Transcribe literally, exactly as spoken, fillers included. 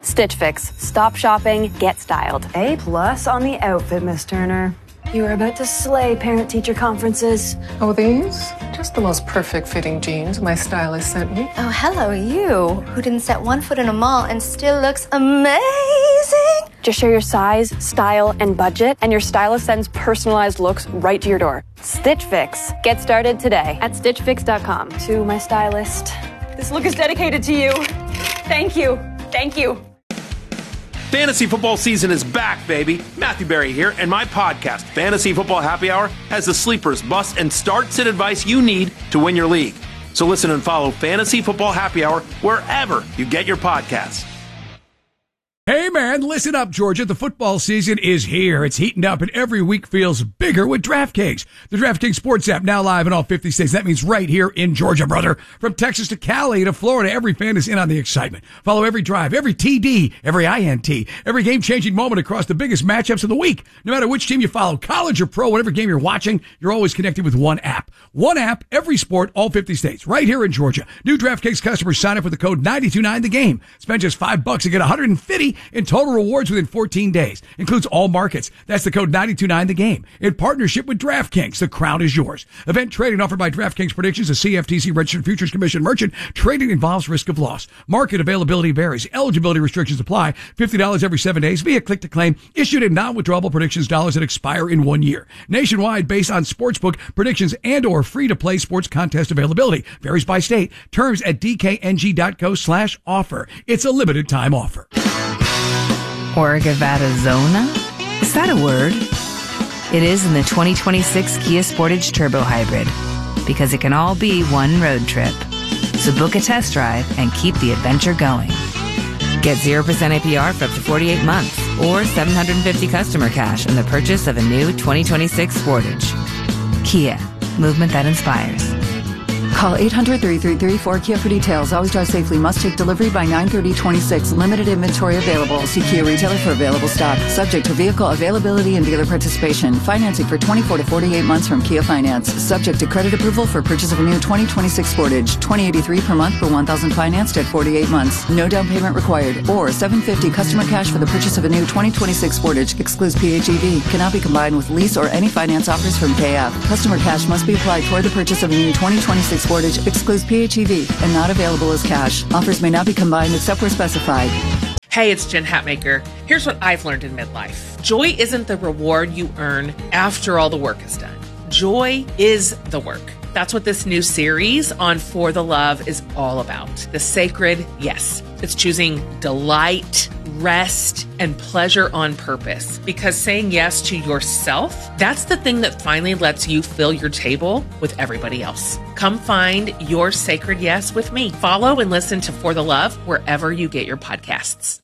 Stitch Fix. Stop shopping, get styled. A plus on the outfit, Miss Turner. You are about to slay parent-teacher conferences. Oh, these? Just the most perfect fitting jeans my stylist sent me. Oh, hello, you, who didn't set one foot in a mall and still looks amazing. Just share your size, style, and budget, and your stylist sends personalized looks right to your door. Stitch Fix. Get started today at stitch fix dot com. To my stylist, this look is dedicated to you. Thank you. Thank you. Fantasy football season is back, baby. Matthew Berry here, and my podcast, Fantasy Football Happy Hour, has the sleepers, busts, and start-sit advice you need to win your league. So listen and follow Fantasy Football Happy Hour wherever you get your podcasts. Hey man, listen up, Georgia. The football season is here. It's heating up and every week feels bigger with DraftKings. The DraftKings Sports app now live in all fifty states. That means right here in Georgia, brother. From Texas to Cali to Florida, every fan is in on the excitement. Follow every drive, every T D, every I N T, every game-changing moment across the biggest matchups of the week. No matter which team you follow, college or pro, whatever game you're watching, you're always connected with one app. One app, every sport, all fifty states, right here in Georgia. New DraftKings customers sign up with the code nine two nine the game. Spend just five bucks and get one hundred fifty in total rewards within fourteen days. Includes all markets. That's the code nine two nine the game. In partnership with DraftKings, the crown is yours. Event trading offered by DraftKings Predictions, a C F T C registered futures commission merchant. Trading involves risk of loss. Market availability varies. Eligibility restrictions apply. fifty dollars every seven days via click to claim. Issued in non-withdrawable predictions dollars that expire in one year. Nationwide based on sportsbook predictions and or free to play sports contest availability. Varies by state. Terms at dkng.co slash offer. It's a limited time offer. Orgavattazona? Is that a word? It is in the twenty twenty-six Kia Sportage Turbo Hybrid, because it can all be one road trip. So book a test drive and keep the adventure going. Get zero percent A P R for up to forty-eight months or seven hundred fifty customer cash in the purchase of a new twenty twenty-six Sportage. Kia, movement that inspires. Call eight hundred, three three three, four K I A for details. Always drive safely. Must take delivery by nine thirty twenty-six. Limited inventory available. See Kia retailer for available stock. Subject to vehicle availability and dealer participation. Financing for twenty-four to forty-eight months from Kia Finance. Subject to credit approval for purchase of a new twenty twenty-six Sportage. twenty eighty-three per month for one thousand financed at forty-eight months. No down payment required. Or seven hundred fifty customer cash for the purchase of a new twenty twenty-six Sportage. Excludes P H E V. Cannot be combined with lease or any finance offers from K F. Customer cash must be applied toward the purchase of a new twenty twenty-six Sportage. Excludes P H E V and not available as cash. Offers may not be combined except where specified. Hey, it's Jen Hatmaker. Here's what I've learned in midlife. Joy isn't the reward you earn after all the work is done. Joy is the work. That's what this new series on For the Love is all about. The sacred yes. It's choosing delight, rest, and pleasure on purpose. Because saying yes to yourself, that's the thing that finally lets you fill your table with everybody else. Come find your sacred yes with me. Follow and listen to For the Love wherever you get your podcasts.